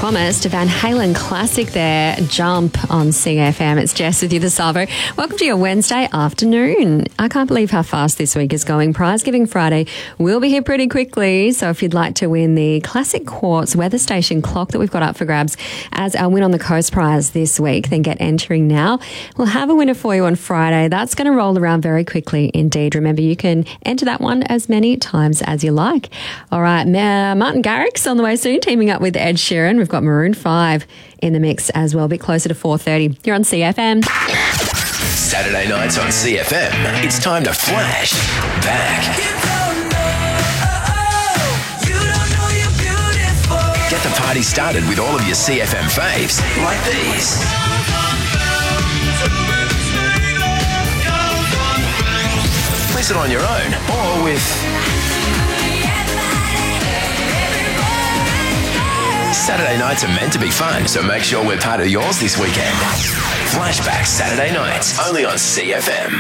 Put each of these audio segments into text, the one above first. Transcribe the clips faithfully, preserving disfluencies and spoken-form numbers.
promised, a Van Halen classic there, Jump on C F M. It's Jess with you, the Savo. Welcome to your Wednesday afternoon. I can't believe how fast this week is going. Prize Giving Friday will be here pretty quickly. So if you'd like to win the classic quartz weather station clock that we've got up for grabs as our Win on the Coast prize this week, then get entering now. We'll have a winner for you on Friday. That's going to roll around very quickly indeed. Remember, you can enter that one as many times as you like. All right, uh, Martin Garrix on the way soon, teaming up with Ed Sheeran. We've got Maroon five in the mix as well, a bit closer to four thirty. You're on C F M. Saturday nights on C F M, it's time to flash back. Get the party started with all of your C F M faves, like these. Listen on your own or with Saturday nights are meant to be fun, so make sure we're part of yours this weekend. Flashback Saturday nights, only on C F M.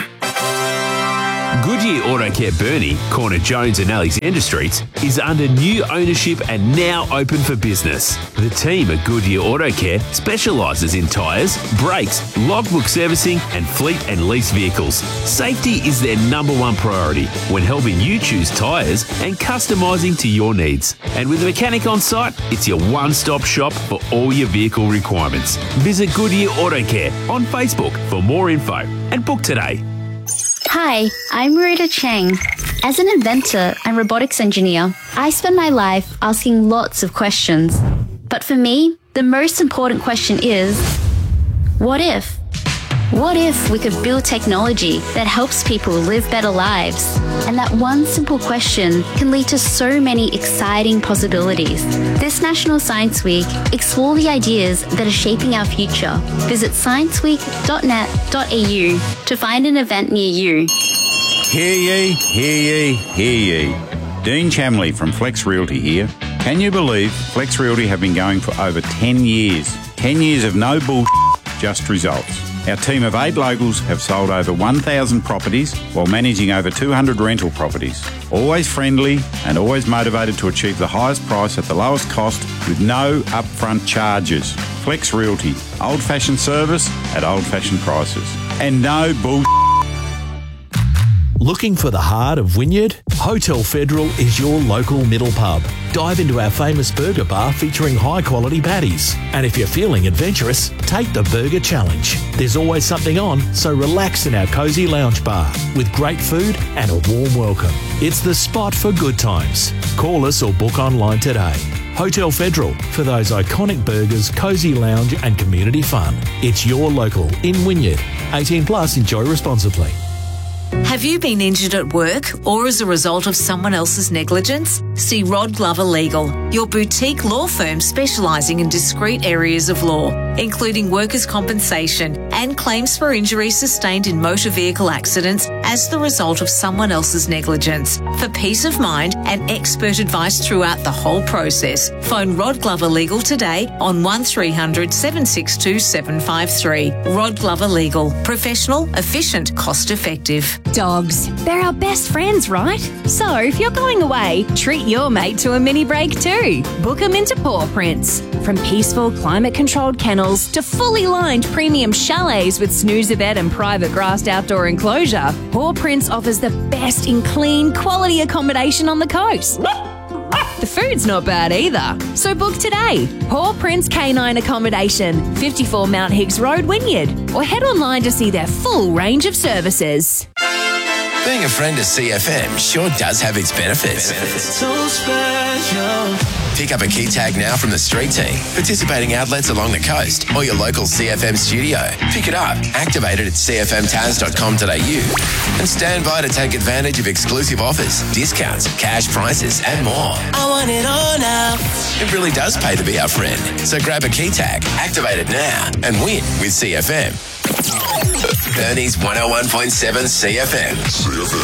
Goodyear Auto Care Burnie, corner Jones and Alexander Streets, is under new ownership and now open for business. The team at Goodyear Auto Care specialises in tyres, brakes, logbook servicing and fleet and lease vehicles. Safety is their number one priority when helping you choose tyres and customising to your needs. And with a mechanic on site, it's your one-stop shop for all your vehicle requirements. Visit Goodyear Auto Care on Facebook for more info and book today. Hi, I'm Marita Chang. As an inventor and robotics engineer, I spend my life asking lots of questions. But for me, the most important question is, what if? What if we could build technology that helps people live better lives? And that one simple question can lead to so many exciting possibilities. This National Science Week, explore the ideas that are shaping our future. Visit science week dot net dot a u to find an event near you. Hear ye, hear ye, hear ye. Dean Chamley from Flex Realty here. Can you believe Flex Realty have been going for over ten years? ten years of no bullshit, just results. Our team of eight locals have sold over one thousand properties while managing over two hundred rental properties. Always friendly and always motivated to achieve the highest price at the lowest cost with no upfront charges. Flex Realty, old-fashioned service at old-fashioned prices. And no bullshit. Looking for the heart of Wynyard? Hotel Federal is your local middle pub. Dive into our famous burger bar featuring high-quality patties. And if you're feeling adventurous, take the Burger Challenge. There's always something on, so relax in our cosy lounge bar with great food and a warm welcome. It's the spot for good times. Call us or book online today. Hotel Federal, for those iconic burgers, cosy lounge and community fun. It's your local in Wynyard. eighteen plus, enjoy responsibly. Have you been injured at work or as a result of someone else's negligence? See Rod Glover Legal, your boutique law firm specialising in discrete areas of law, including workers' compensation and claims for injuries sustained in motor vehicle accidents as the result of someone else's negligence. For peace of mind and expert advice throughout the whole process, phone Rod Glover Legal today on one three hundred, seven six two, seven five three. Rod Glover Legal. Professional, efficient, cost effective. Dogs. They're our best friends, right? So if you're going away, treat your mate to a mini break too. Book them into Paw Prints. From peaceful, climate-controlled kennels to fully lined premium chalets with snoozer bed and private grassed outdoor enclosure, Paw Prints offers the best in clean, quality accommodation on the coast. The food's not bad either. So book today. Paw Prints Canine Accommodation, fifty-four Mount Higgs Road, Wynyard. Or head online to see their full range of services. Being a friend of C F M sure does have its benefits. So special. Pick up a key tag now from the street team, participating outlets along the coast, or your local C F M studio. Pick it up, activate it at c f m taz dot com dot a u, and stand by to take advantage of exclusive offers, discounts, cash prizes, and more. I want it all now. It really does pay to be our friend. So grab a key tag, activate it now, and win with C F M. Burnie's one oh one point seven C F M. C F M.